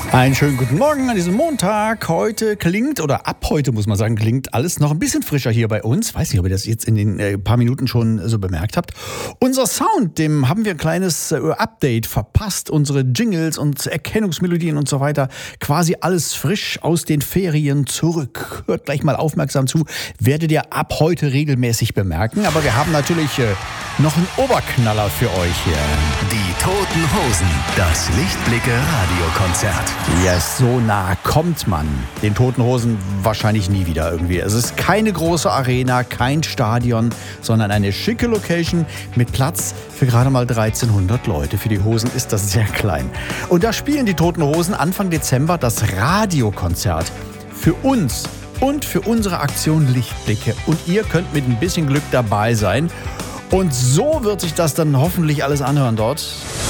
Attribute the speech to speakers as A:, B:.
A: Einen schönen guten Morgen an diesem Montag. Heute klingt, oder ab heute muss man sagen, klingt alles noch ein bisschen frischer hier bei uns. Weiß nicht, ob ihr das jetzt in den paar Minuten schon so bemerkt habt. Unser Sound, dem haben wir ein kleines Update verpasst. Unsere Jingles und Erkennungsmelodien und so weiter. Quasi alles frisch aus den Ferien zurück. Hört gleich mal aufmerksam zu. Werdet ihr ab heute regelmäßig bemerken. Aber wir haben natürlich noch einen Oberknaller für euch hier.
B: Die Toten Hosen, das Lichtblicke-Radiokonzert.
A: Ja, so nah kommt man den Toten Hosen wahrscheinlich nie wieder irgendwie. Es ist keine große Arena, kein Stadion, sondern eine schicke Location mit Platz für gerade mal 1300 Leute. Für die Hosen ist das sehr klein. Und da spielen die Toten Hosen Anfang Dezember das Radiokonzert. Für uns und für unsere Aktion Lichtblicke. Und ihr könnt mit ein bisschen Glück dabei sein. Und so wird sich das dann hoffentlich alles anhören dort.